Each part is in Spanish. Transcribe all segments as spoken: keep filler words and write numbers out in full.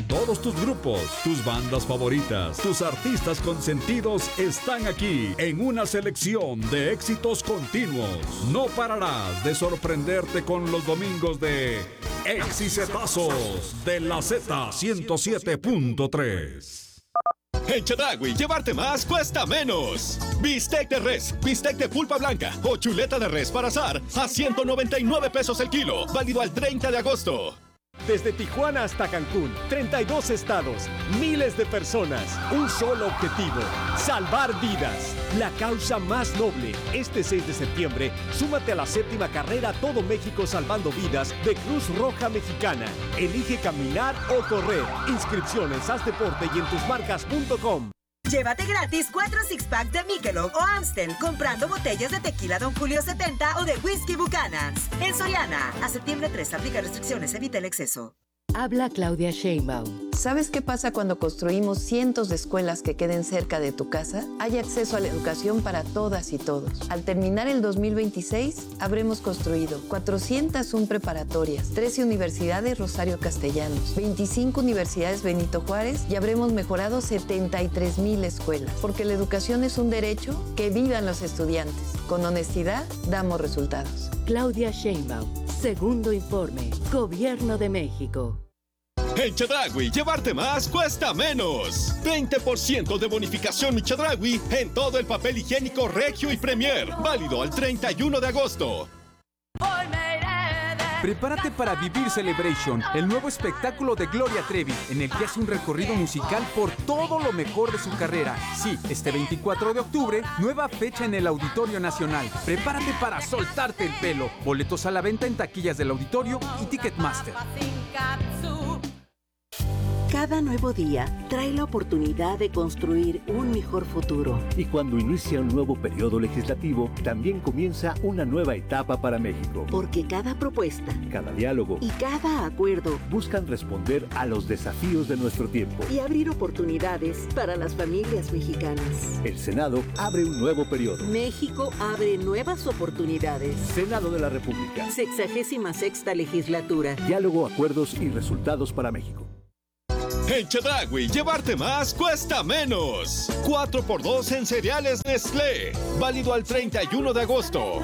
Todos tus grupos, tus bandas favoritas, tus artistas consentidos están aquí en una selección de éxitos continuos. No pararás de sorprenderte con los domingos de Exicetazos de la Z ciento siete punto tres. En Chedraui, llevarte más cuesta menos. Bistec de res, bistec de pulpa blanca o chuleta de res para asar a ciento noventa y nueve pesos el kilo. Válido al treinta de agosto. Desde Tijuana hasta Cancún, treinta y dos estados, miles de personas, un solo objetivo, salvar vidas. La causa más noble. Este seis de septiembre, súmate a la séptima carrera Todo México Salvando Vidas de Cruz Roja Mexicana. Elige caminar o correr. Inscripciones, haz deporte y en tus marcas punto com. Llévate gratis cuatro six-pack de Michelob o Amstel comprando botellas de tequila Don Julio setenta o de whisky Buchanan's. En Soriana, a septiembre tres, aplica restricciones, evita el exceso. Habla Claudia Sheinbaum. ¿Sabes qué pasa cuando construimos cientos de escuelas que queden cerca de tu casa? Hay acceso a la educación para todas y todos. Al terminar el dos mil veintiséis, habremos construido cuatrocientas una preparatorias, trece universidades Rosario Castellanos, veinticinco universidades Benito Juárez y habremos mejorado setenta y tres mil escuelas. Porque la educación es un derecho, que vivan los estudiantes. Con honestidad, damos resultados. Claudia Sheinbaum. Segundo informe. Gobierno de México. En Chedraui, llevarte más cuesta menos. veinte por ciento de bonificación Mi Chedraui en todo el papel higiénico Regio y Premier. Válido al treinta y uno de agosto. Prepárate para vivir Celebration, el nuevo espectáculo de Gloria Trevi, en el que hace un recorrido musical por todo lo mejor de su carrera. Sí, este veinticuatro de octubre, nueva fecha en el Auditorio Nacional. Prepárate para soltarte el pelo. Boletos a la venta en taquillas del auditorio y Ticketmaster. Cada nuevo día trae la oportunidad de construir un mejor futuro. Y cuando inicia un nuevo periodo legislativo, también comienza una nueva etapa para México. Porque cada propuesta, cada diálogo y cada acuerdo buscan responder a los desafíos de nuestro tiempo y abrir oportunidades para las familias mexicanas. El Senado abre un nuevo periodo. México abre nuevas oportunidades. Senado de la República. Sexagésima sexta legislatura. Diálogo, acuerdos y resultados para México. En Chedraui, llevarte más cuesta menos. cuatro por dos en cereales Nestlé. Válido al treinta y uno de agosto.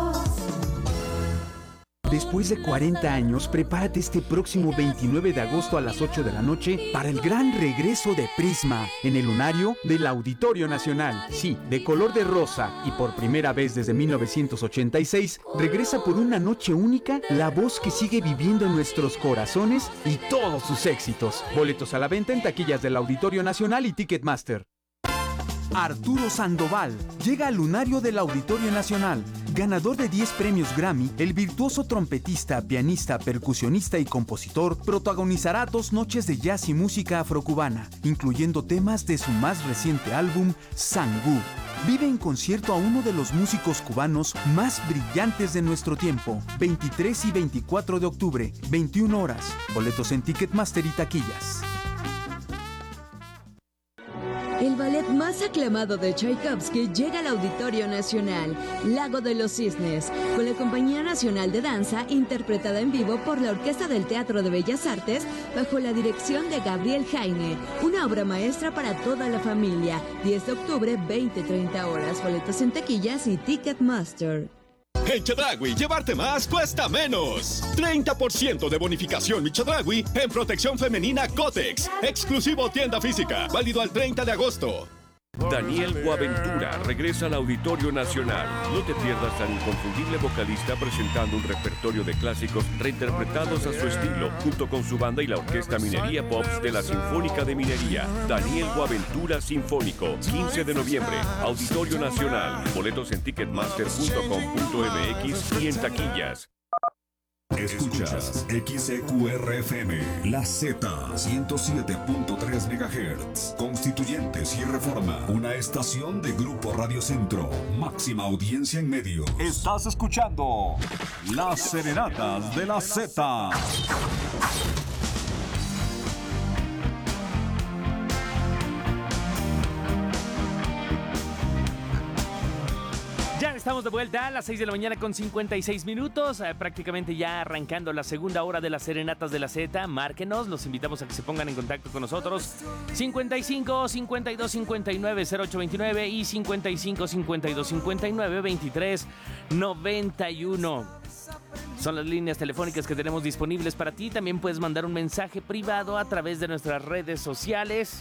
Después de cuarenta años, prepárate este próximo veintinueve de agosto a las ocho de la noche para el gran regreso de Prisma en el lunario del Auditorio Nacional. Sí, de color de rosa y por primera vez desde mil novecientos ochenta y seis, regresa por una noche única la voz que sigue viviendo en nuestros corazones y todos sus éxitos. Boletos a la venta en taquillas del Auditorio Nacional y Ticketmaster. Arturo Sandoval llega al lunario del Auditorio Nacional. Ganador de diez premios Grammy, el virtuoso trompetista, pianista, percusionista y compositor protagonizará dos noches de jazz y música afrocubana, incluyendo temas de su más reciente álbum, Sangú. Vive en concierto a uno de los músicos cubanos más brillantes de nuestro tiempo, veintitrés y veinticuatro de octubre, veintiuna horas. Boletos en Ticketmaster y taquillas. El ballet más aclamado de Tchaikovsky llega al Auditorio Nacional, Lago de los Cisnes, con la Compañía Nacional de Danza, interpretada en vivo por la Orquesta del Teatro de Bellas Artes, bajo la dirección de Gabriel Jaime. Una obra maestra para toda la familia. diez de octubre, veinte treinta horas. Boletos en taquillas y Ticketmaster. En Chedraui, llevarte más cuesta menos. treinta por ciento de bonificación Mi Chedraui en protección femenina Cotex. Exclusivo tienda física. Válido al treinta de agosto. Daniel Boaventura regresa al Auditorio Nacional. No te pierdas al inconfundible vocalista presentando un repertorio de clásicos reinterpretados a su estilo, junto con su banda y la Orquesta Minería Pops de la Sinfónica de Minería. Daniel Boaventura Sinfónico, quince de noviembre, Auditorio Nacional. Boletos en ticketmaster punto com punto m x y en taquillas. Escuchas X E Q R F M, la Z ciento siete punto tres megahertz, Constituyentes y Reforma, una estación de Grupo Radio Centro, máxima audiencia en medios. Estás escuchando Las Serenatas de la Z. estamos de vuelta a las seis de la mañana con cincuenta y seis minutos, eh, prácticamente ya arrancando la segunda hora de las Serenatas de la Z. Márquenos, los invitamos a que se pongan en contacto con nosotros. cincuenta y cinco, cincuenta y dos, cincuenta y nueve, cero ocho veintinueve y cincuenta y cinco, cincuenta y dos, cincuenta y nueve, veintitrés, noventa y uno. Son las líneas telefónicas que tenemos disponibles para ti. También puedes mandar un mensaje privado a través de nuestras redes sociales,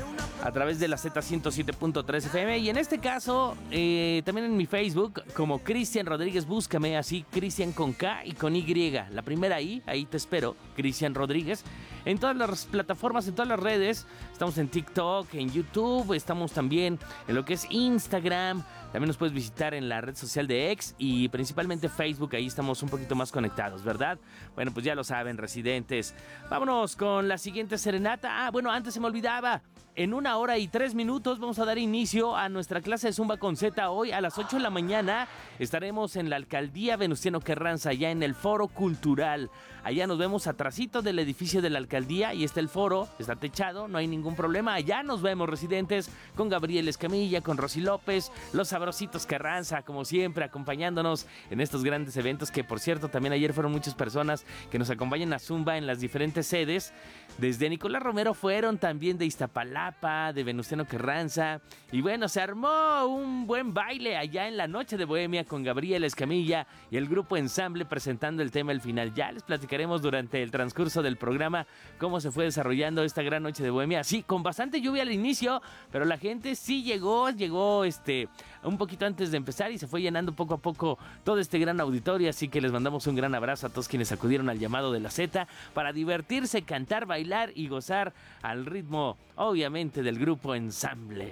a través de la Z ciento siete punto tres F M, y en este caso eh, también en mi Facebook como Cristian Rodríguez. Búscame así, Cristian con K y con Y, la primera I, ahí te espero, Cristian Rodríguez. En todas las plataformas, en todas las redes, estamos en TikTok, en YouTube, estamos también en lo que es Instagram. También nos puedes visitar en la red social de X y principalmente Facebook, ahí estamos un poquito más conectados, ¿verdad? Bueno, pues ya lo saben, residentes. Vámonos con la siguiente serenata. Ah, bueno, antes se me olvidaba. En una hora y tres minutos vamos a dar inicio a nuestra clase de Zumba con Z. Hoy a las ocho de la mañana estaremos en la Alcaldía Venustiano Carranza, allá en el Foro Cultural. Allá nos vemos atrasito del edificio de la Alcaldía y está el foro, está techado, no hay ningún problema. Allá nos vemos, residentes, con Gabriel Escamilla, con Rosy López, los sabrositos Carranza, como siempre, acompañándonos en estos grandes eventos que, por cierto, también ayer fueron muchas personas que nos acompañan a Zumba en las diferentes sedes. Desde Nicolás Romero fueron, también de Iztapalapa, de Venustiano Carranza. Y bueno, se armó un buen baile allá en la Noche de Bohemia con Gabriel Escamilla y el grupo Ensamble presentando el tema El Final. Ya les platicaremos durante el transcurso del programa cómo se fue desarrollando esta gran Noche de Bohemia. Sí, con bastante lluvia al inicio, pero la gente sí llegó, llegó este un poquito antes de empezar y se fue llenando poco a poco todo este gran auditorio. Así que les mandamos un gran abrazo a todos quienes acudieron al llamado de la Z para divertirse, cantar, bailar y gozar al ritmo, obviamente, del grupo Ensamble,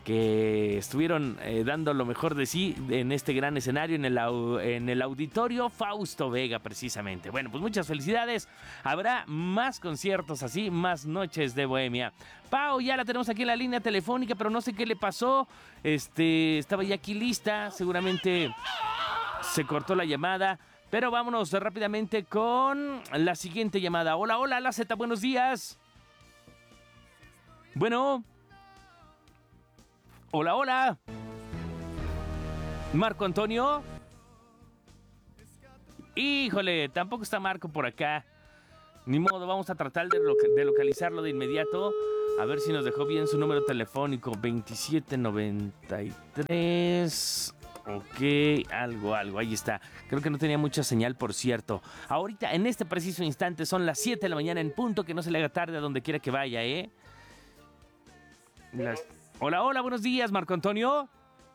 que estuvieron eh, dando lo mejor de sí en este gran escenario, en el, en el auditorio Fausto Vega, precisamente. Bueno, pues muchas felicidades. Habrá más conciertos así, más noches de Bohemia. Pau, ya la tenemos aquí en la línea telefónica, pero no sé qué le pasó. Este, estaba ya aquí lista, seguramente se cortó la llamada. Pero vámonos rápidamente con la siguiente llamada. Hola, hola, la Z, buenos días. Bueno. Hola, hola. Marco Antonio. Híjole, tampoco está Marco por acá. Ni modo, vamos a tratar de, lo- de localizarlo de inmediato. A ver si nos dejó bien su número telefónico. veintisiete noventa y tres... Ok, algo, algo, ahí está. Creo que no tenía mucha señal, por cierto. Ahorita, en este preciso instante, son las siete de la mañana en punto. Que no se le haga tarde a donde quiera que vaya, ¿eh? Las... Hola, hola, buenos días, Marco Antonio.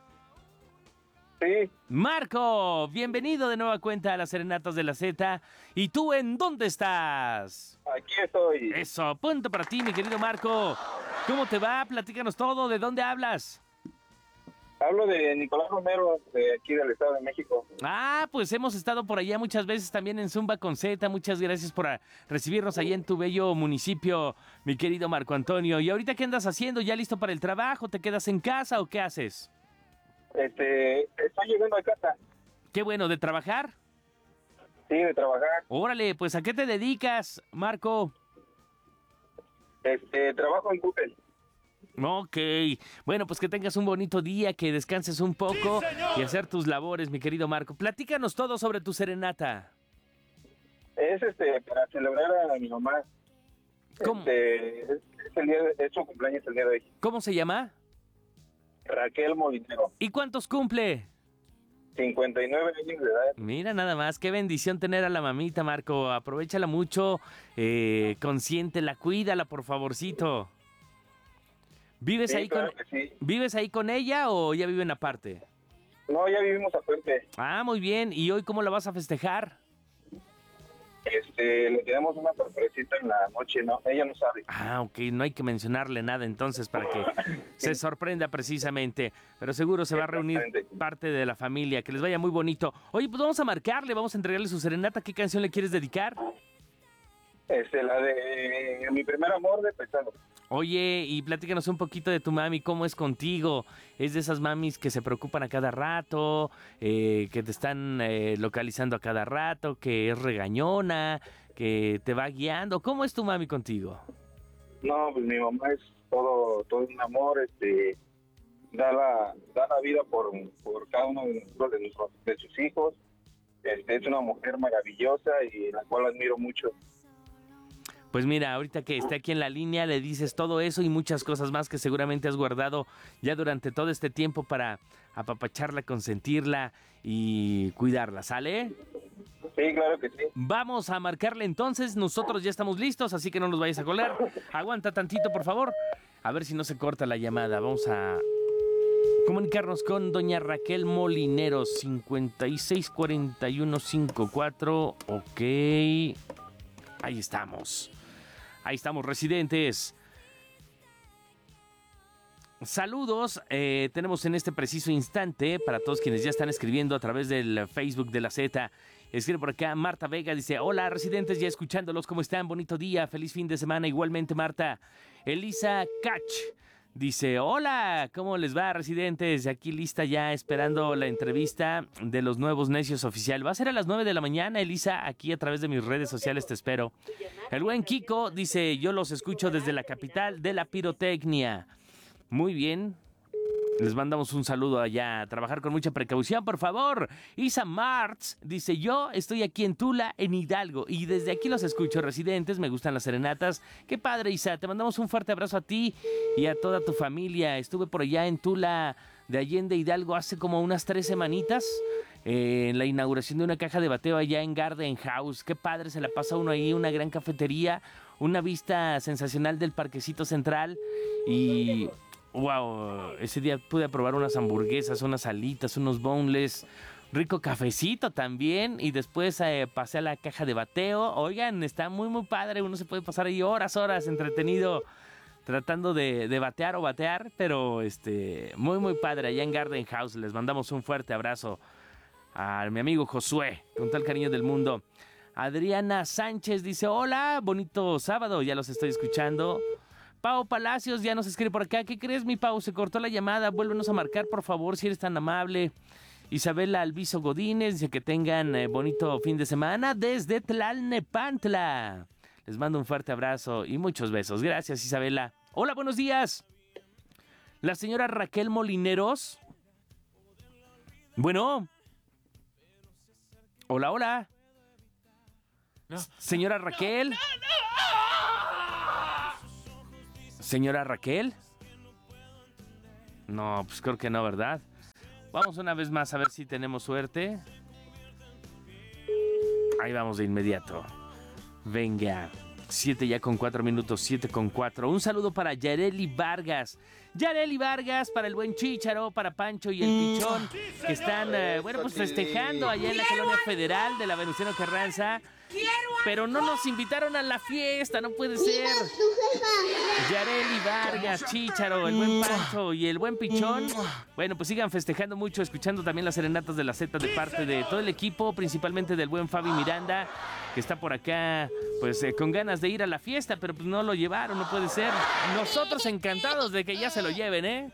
Sí. Marco, bienvenido de nueva cuenta a las Serenatas de la Z. ¿Y tú en dónde estás? Aquí estoy. Eso, punto para ti, mi querido Marco. ¿Cómo te va? Platícanos todo. ¿De dónde hablas? Hablo de Nicolás Romero, de aquí del Estado de México. Ah, pues hemos estado por allá muchas veces también en Zumba con Z. Muchas gracias por a, recibirnos allá en tu bello municipio, mi querido Marco Antonio. ¿Y ahorita qué andas haciendo? ¿Ya listo para el trabajo? ¿Te quedas en casa o qué haces? Este, estoy llegando a casa. Qué bueno, ¿de trabajar? Sí, de trabajar. Órale, pues ¿a qué te dedicas, Marco? Este, trabajo en Google. Ok, bueno, pues que tengas un bonito día, que descanses un poco y hacer tus labores, mi querido Marco. Platícanos todo sobre tu serenata. Es este, para celebrar a mi mamá. ¿Cómo? Este, es, es el día de, es su cumpleaños el día de hoy. ¿Cómo se llama? Raquel Molinero. ¿Y cuántos cumple? cincuenta y nueve años de edad. Mira nada más, qué bendición tener a la mamita, Marco. Aprovéchala mucho, eh, consiéntela, cuídala, por favorcito. ¿Vives, Sí, ahí claro con, que sí. ¿Vives ahí con ella o ya viven aparte? No, ya vivimos aparte. Ah, muy bien. ¿Y hoy cómo la vas a festejar? Este, le tenemos una sorpresita en la noche, ¿no? Ella no sabe. Ah, ok, no hay que mencionarle nada entonces para que se sorprenda precisamente. Pero seguro se va a reunir parte de la familia, que les vaya muy bonito. Oye, pues vamos a marcarle, vamos a entregarle su serenata. ¿Qué canción le quieres dedicar? Este, la de Mi Primer Amor de Pesado. Oye, y platícanos un poquito de tu mami, ¿cómo es contigo? ¿Es de esas mamis que se preocupan a cada rato, eh, que te están eh, localizando a cada rato, que es regañona, que te va guiando? ¿Cómo es tu mami contigo? No, pues mi mamá es todo, todo un amor, este, da la, da la vida por, por cada uno de, nosotros, de, nuestros, de sus hijos. Este, es una mujer maravillosa y la cual admiro mucho. Pues mira, ahorita que esté aquí en la línea le dices todo eso y muchas cosas más que seguramente has guardado ya durante todo este tiempo para apapacharla, consentirla y cuidarla, ¿sale? Sí, claro que sí. Vamos a marcarle entonces, nosotros ya estamos listos, así que no nos vayas a colar. Aguanta tantito, por favor, a ver si no se corta la llamada. Vamos a comunicarnos con doña Raquel Molineros, cincuenta y seis cuarenta y uno cincuenta y cuatro, ok, ahí estamos. Ahí estamos, residentes. Saludos, eh, tenemos en este preciso instante, para todos quienes ya están escribiendo a través del Facebook de la Z, escribe por acá Marta Vega, dice, hola residentes, ya escuchándolos, ¿cómo están? Bonito día, feliz fin de semana, igualmente Marta. Elisa Cach dice, hola, ¿cómo les va, residentes? Aquí lista ya esperando la entrevista de los nuevos necios oficial. Va a ser a las nueve de la mañana, Elisa, aquí a través de mis redes sociales te espero. El buen Kiko dice, yo los escucho desde la capital de la pirotecnia. Muy bien. Les mandamos un saludo allá. A trabajar con mucha precaución, por favor. Isa Martz dice, yo estoy aquí en Tula, en Hidalgo, y desde aquí los escucho, residentes. Me gustan las serenatas. Qué padre, Isa. Te mandamos un fuerte abrazo a ti y a toda tu familia. Estuve por allá en Tula de Allende, Hidalgo, hace como unas tres semanitas. Eh, en la inauguración de una caja de bateo allá en Garden House. Qué padre, se la pasa uno ahí, una gran cafetería, una vista sensacional del Parquecito Central y... wow, ese día pude probar unas hamburguesas, unas alitas, unos boneless, rico cafecito también, y después eh, pasé a la caja de bateo. Oigan, está muy muy padre, uno se puede pasar ahí horas, horas entretenido tratando de, de batear o batear, pero este muy muy padre allá en Garden House. Les mandamos un fuerte abrazo a mi amigo Josué, con todo el cariño del mundo. Adriana Sánchez dice, hola, bonito sábado, ya los estoy escuchando. Pau Palacios ya nos escribe por acá. ¿Qué crees, mi Pau? Se cortó la llamada. Vuélvenos a marcar, por favor, si eres tan amable. Isabela Alviso Godínez dice que tengan eh, bonito fin de semana desde Tlalnepantla. Les mando un fuerte abrazo y muchos besos. Gracias, Isabela. Hola, buenos días. La señora Raquel Molineros. Bueno. Hola, hola. No. Señora Raquel. ¿Señora Raquel? No, pues creo que no, ¿verdad? Vamos una vez más a ver si tenemos suerte. Ahí vamos de inmediato. Venga. Siete ya con cuatro minutos, siete con cuatro. Un saludo para Yareli Vargas. Yareli Vargas, para el buen Chícharo, para Pancho y el Pichón, que están, eh, bueno, pues festejando allá en la Colonia Federal de la Venustiano Carranza. Pero no nos invitaron a la fiesta, no puede ser. Yareli Vargas, Chícharo, el buen Pancho y el buen Pichón. Bueno, pues sigan festejando mucho, escuchando también las serenatas de la Z de parte de todo el equipo, principalmente del buen Fabi Miranda, que está por acá, pues eh, con ganas de ir a la fiesta, pero pues no lo llevaron, no puede ser. Nosotros encantados de que ya se lo lleven, ¿eh?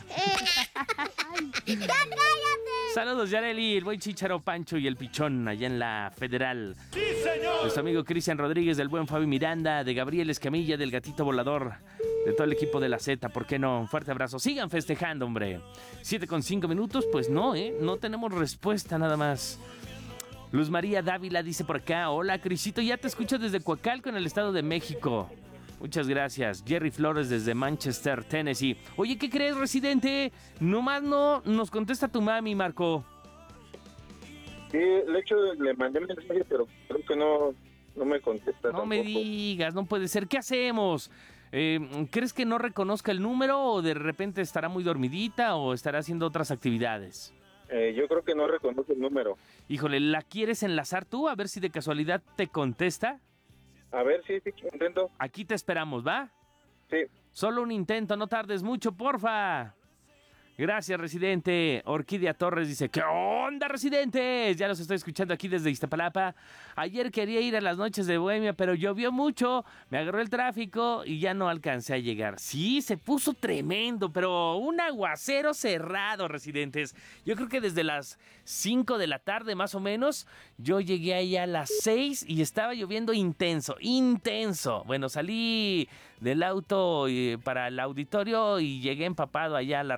Saludos, Yareli, el buen Chícharo, Pancho y el Pichón allá en la Federal. ¡Sí, señor! Nuestro amigo Cristian Rodríguez, del buen Fabi Miranda, de Gabriel Escamilla, del Gatito Volador, de todo el equipo de la Z, ¿por qué no? Un fuerte abrazo. Sigan festejando, hombre. Siete con cinco minutos, pues no, ¿eh? No tenemos respuesta nada más. Luz María Dávila dice por acá, hola, Crisito, ya te escucho desde Coacalco, en el Estado de México. Muchas gracias. Jerry Flores desde Manchester, Tennessee. Oye, ¿qué crees, residente? Nomás no nos contesta tu mami, Marco. Sí, de hecho le mandé un mensaje, pero creo que no, no me contesta. No tampoco. Me digas, no puede ser. ¿Qué hacemos? Eh, ¿Crees que no reconozca el número o de repente estará muy dormidita o estará haciendo otras actividades? Eh, yo creo que no reconoce el número. Híjole, ¿la quieres enlazar tú? A ver si de casualidad te contesta. A ver, sí, sí, intento. Aquí te esperamos, ¿va? Sí. Solo un intento, no tardes mucho, porfa. Gracias, residente. Orquídea Torres dice, ¿qué onda, residentes? Ya los estoy escuchando aquí desde Iztapalapa. Ayer quería ir a las noches de Bohemia, pero llovió mucho, me agarró el tráfico y ya no alcancé a llegar. Sí, se puso tremendo, pero un aguacero cerrado, residentes. Yo creo que desde las cinco de la tarde, más o menos, yo llegué ahí a las seis y estaba lloviendo intenso, intenso. Bueno, salí del auto para el auditorio y llegué empapado allá a la recepción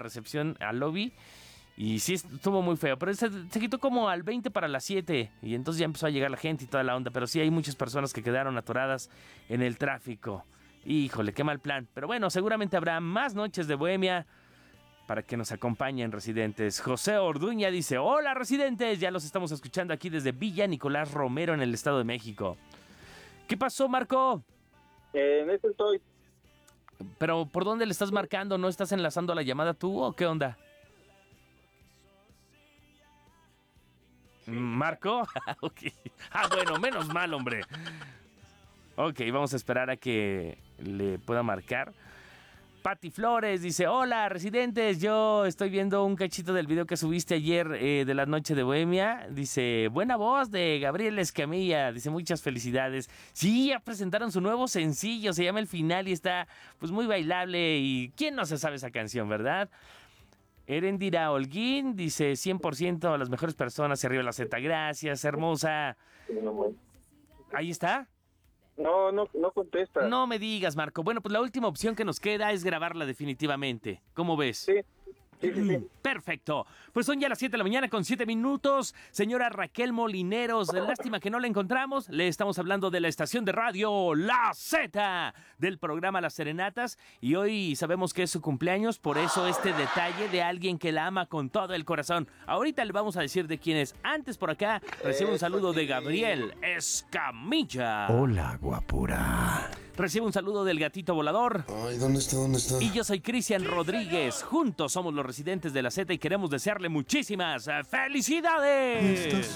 entraron al lobby y sí estuvo muy feo, pero se, se quitó como al veinte para las siete y entonces ya empezó a llegar la gente y toda la onda, pero sí hay muchas personas que quedaron atoradas en el tráfico. Híjole, qué mal plan. Pero bueno, seguramente habrá más noches de bohemia para que nos acompañen, residentes. José Orduña dice, hola, residentes, ya los estamos escuchando aquí desde Villa Nicolás Romero en el Estado de México. ¿Qué pasó, Marco? Eh, en este estoy. ¿Pero por dónde le estás marcando? ¿No estás enlazando la llamada tú o qué onda? ¿Marco? Okay. Ah, bueno, menos mal, hombre. Ok, vamos a esperar a que le pueda marcar. Pati Flores dice, hola, residentes, yo estoy viendo un cachito del video que subiste ayer eh, de la noche de Bohemia. Dice, buena voz de Gabriel Escamilla. Dice, muchas felicidades. Sí, ya presentaron su nuevo sencillo, se llama El Final y está pues muy bailable. Y ¿quién no se sabe esa canción, verdad? Erendira Holguín dice, cien por ciento a las mejores personas, y arriba la Z. Gracias, hermosa. Ahí está. No, no, no contesta. No me digas, Marco. Bueno, pues la última opción que nos queda es grabarla definitivamente. ¿Cómo ves? Sí. Sí, sí, sí. Perfecto. Pues son ya las siete de la mañana con siete minutos. Señora Raquel Molineros, lástima que no la encontramos. Le estamos hablando de la estación de radio La Z, del programa Las Serenatas. Y hoy sabemos que es su cumpleaños, por eso este detalle de alguien que la ama con todo el corazón. Ahorita le vamos a decir de quién es. Antes por acá recibe un saludo de Gabriel Escamilla. Hola, guapura. Recibe un saludo del gatito volador. Ay, ¿dónde está? ¿Dónde está? Y yo soy Cristian Rodríguez. Juntos somos los residentes de la Z y queremos desearle muchísimas felicidades. Estas